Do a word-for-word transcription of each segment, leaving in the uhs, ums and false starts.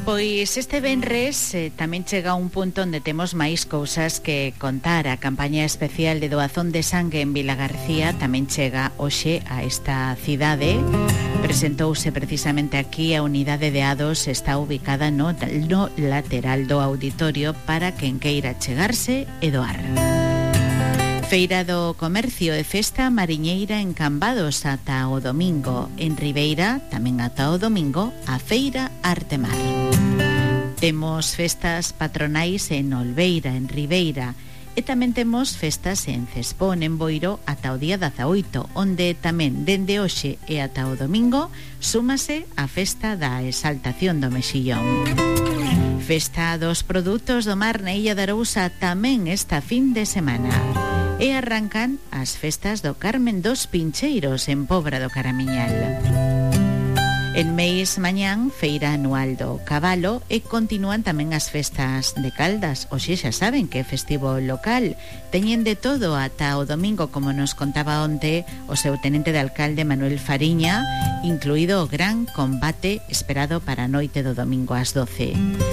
Pois este venres eh, tamén chega a un punto onde temos máis cousas que contar. A campaña especial de doazón de sangue en Vilagarcía tamén chega hoxe a esta cidade. Presentouse precisamente aquí. A unidade de Ados está ubicada no, no lateral do auditorio para quen queira chegarse e doar. Feira do Comercio e Festa Mariñeira en Cambados ata o domingo. En Ribeira, tamén ata o domingo, a Feira Artemar. Temos festas patronais en Olveira, en Ribeira, e tamén temos festas en Cespón, en Boiro, ata o día dezaoito, onde tamén, dende hoxe e ata o domingo, súmase a festa da exaltación do mexillón. Festa dos produtos do mar na Illa de Arousa tamén esta fin de semana. E arrancan as festas do Carmen dos Pincheiros en Pobra do Caramiñal. En Meis mañán, feira anual do cabalo, e continúan tamén as festas de Caldas. Oxe, xa saben que é festivo local. Teñen de todo ata o domingo, como nos contaba onte o seu tenente de alcalde Manuel Fariña, incluído o gran combate esperado para a noite do domingo ás doce.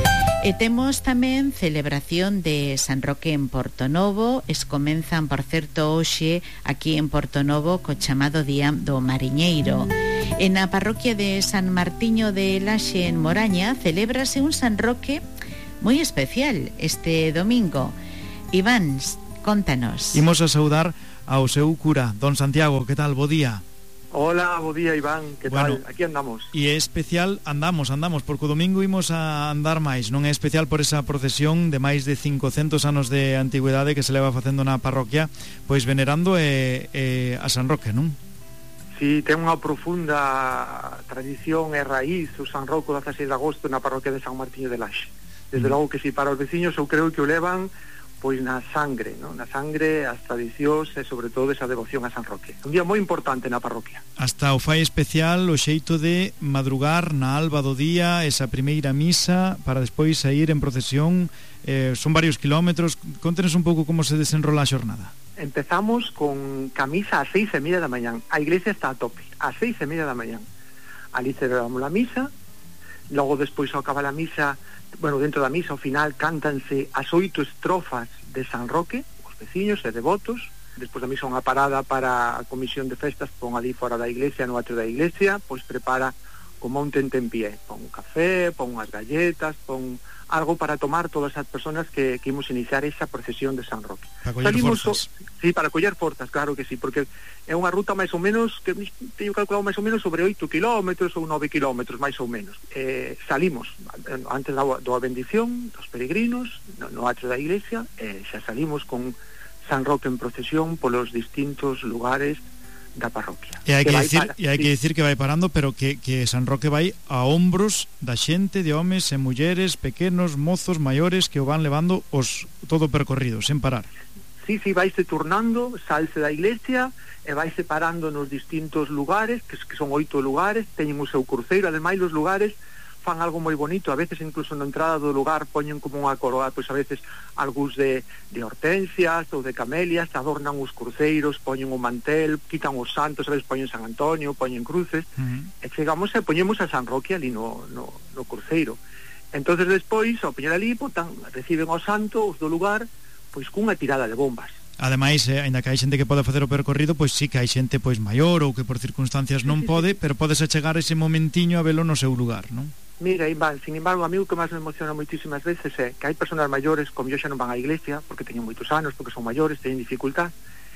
E temos tamén celebración de San Roque en Portonovo. Es comenzan, por certo, hoxe aquí en Portonovo co chamado Día do Mariñeiro. En a parroquia de San Martiño de Laxe en Moraña celébrase un San Roque moi especial este domingo. Iván, contanos. Imos a saudar ao seu cura, don Santiago. Que tal? Bo día. Hola, bo día, Iván, que bueno, tal? Aquí andamos. E é especial, andamos, andamos, porque o domingo imos a andar máis. Non é especial por esa procesión de máis de cincocentos anos de antigüedade que se leva facendo na parroquia, pois venerando eh, eh, a San Roque, non? Si, ten unha profunda tradición e raíz o San Roque do dezasseis de agosto na parroquia de San Martiño de Laxe. Desde mm. logo que si para os veciños eu creo que o levan pois na sangre, ¿no? Na sangre, as tradicións e sobre todo esa devoción a San Roque. Un día moi importante na parroquia. Hasta o fai especial o xeito de madrugar na alba do día, esa primeira misa para despois sair en procesión. Eh, son varios kilómetros. Contenos un pouco como se desenrola a xornada. Empezamos con camisa a seis e media da mañán. A iglesia está a tope, a seis e media da mañán. Ali celebramos a misa, logo despois ao acabar a misa, bueno, dentro da misa ao final cántanse as oito estrofas de San Roque, os veciños e devotos. Despois da misa unha parada para a comisión de festas, pon ali fora da iglesia, no atrio da iglesia, pois prepara como un tentempié, pon un café, pon unhas galletas, pon algo para tomar todas as personas que, que imos iniciar esa procesión de San Roque. Para coller Salimos forzas. So, sí, para coller forzas, claro que sí, porque é unha ruta máis ou menos, que teño calculado máis ou menos sobre oito kilómetros ou nove kilómetros, máis ou menos. Eh, salimos antes da, da bendición dos peregrinos no, no atrio da iglesia, e xa salimos con San Roque en procesión polos distintos lugares da parroquia. E hai que, que, decir, para, e hai sí. que decir que vai parando, pero que, que San Roque vai a hombros da xente, de homes e mulleres, pequenos, mozos, maiores, que o van levando os todo percorrido, sen parar. Sí, sí, vaise turnando, salse da iglesia e vaise parando nos distintos lugares, que, que son oito lugares, teñen o seu cruceiro, ademais os lugares fan algo moi bonito, a veces incluso na entrada do lugar poñen como unha coroa, pois a veces algúns de, de hortensias ou de camelias, adornan os cruceiros, poñen o mantel, quitan os santos, a veces poñen San Antonio, poñen cruces, uh-huh. e chegamos e poñemos a San Roque ali no, no, no cruceiro. Entonces despois, ao poñer ali, botan, reciben o santo, os do lugar, pois cunha tirada de bombas. Ademais, eh, ainda que hai xente que pode facer o percorrido, pois sí que hai xente pois maior ou que por circunstancias non pode, pero podes achegar ese momentiño a velo no seu lugar, non? Mira, Iván, sin embargo, a mí o que máis me emociona moitísimas veces é que hai personas maiores, como yo xa non van á iglesia, porque teñen moitos anos, porque son maiores, teñen dificultad,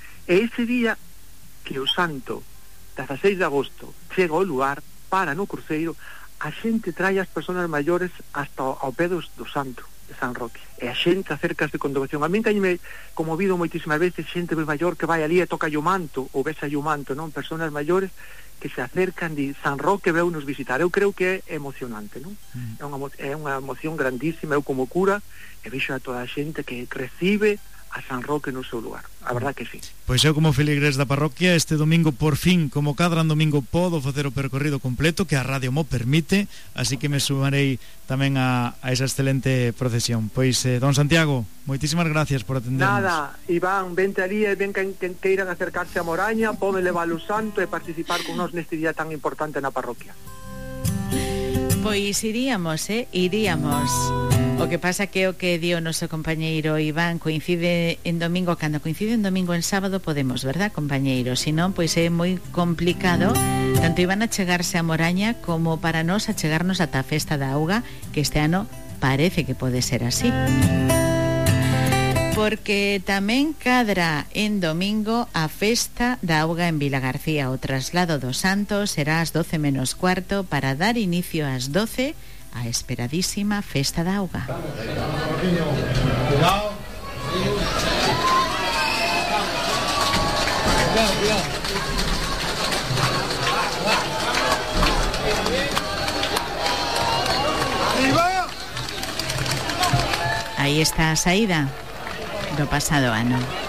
e ese día que o santo, dezasseis de agosto, chega ao lugar, para no cruceiro, a xente trae as personas maiores hasta ao pé do, do santo de San Roque, e a xente acércase con devoción. A mí teñme conmovido moitísimas veces xente moi maior que vai ali e toca o manto, ou besa o manto, non? Personas maiores que se acercan de San Roque veu nos visitar. Eu creo que é emocionante, non? Mm. É unha é unha emoción grandísima. Eu como cura e vexo a toda a xente que recibe a San Roque no seu lugar. A verdad que sí. Pois eu como feligrés da parroquia este domingo por fin, como cada domingo, podo facer o percorrido completo que a radio mo permite, así que me sumarei tamén a, a esa excelente procesión. Pois, eh, don Santiago, moitísimas gracias por atendernos. Nada, Iván, vente ali e ven quen, quen queiran acercarse a Moraña, pode levar o santo e participar con nós neste día tan importante na parroquia. Pois iríamos, eh? Iríamos. O que pasa que o que dio o noso compañeiro Iván coincide en domingo, cando coincide en domingo en sábado podemos, verdad, compañeiro? Se non, pois é moi complicado tanto Iván a chegarse a Moraña como para nós a chegarnos ata a Festa da Auga, que este ano parece que pode ser así. Porque tamén cadra en domingo a Festa da Auga en Vilagarcía. O traslado dos santos será ás doce menos cuarto para dar inicio ás doce a esperadísima Festa da Auga. Cuidado. Aí está a saída do pasado ano.